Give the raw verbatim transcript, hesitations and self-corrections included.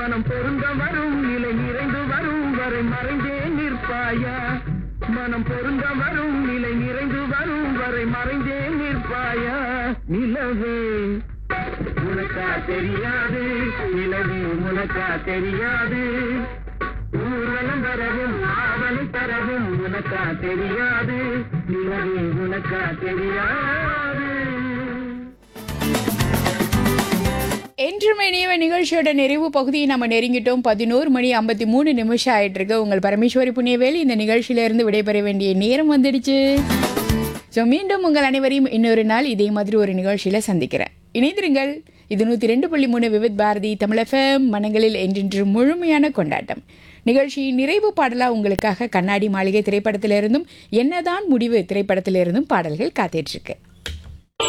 மனம் பொருந்த வரும் நிலை நிறைந்து வரும் வரை மறைந்தே நிற்பாயா, மனம் பொருந்த வரும் நிலை நிறைந்து வரும் வரை மறைந்தே நிற்பாயா. நிலவே உனக்கா தெரியாது, நிலவே உனக்கா தெரியாது, ஊர்வலம் வரவும் ஆவலை தரவும் உனக்கா தெரியாது, நிலவே உனக்கா தெரியாது. என்றும் இனியவ நிகழ்ச்சியோட நிறைவு பகுதியை நம்ம நெருங்கிட்டோம். பதினோரு மணி ஐம்பத்தி மூணு நிமிஷம் ஆயிட்டு இருக்கு. உங்கள் பரமேஸ்வரி புண்ணியவேல் இந்த நிகழ்ச்சியிலிருந்து விடைபெற வேண்டிய நேரம் வந்துடுச்சு. ஸோ மீண்டும் உங்கள் அனைவரையும் இன்னொரு நாள் இதே மாதிரி ஒரு நிகழ்ச்சியில் சந்திக்கிறேன். இணைந்திருங்கள். இது நூற்றி ரெண்டு புள்ளி மூணு விவித் பாரதி தமிழ் எஃப்எம், மனங்களில் என்றென்று முழுமையான கொண்டாட்டம். நிகழ்ச்சியின் நிறைவு பாடலாக உங்களுக்காக கண்ணாடி மாளிகை திரைப்படத்திலிருந்தும் என்னதான் முடிவு திரைப்படத்திலிருந்தும் பாடல்கள் காத்துட்ருக்கு.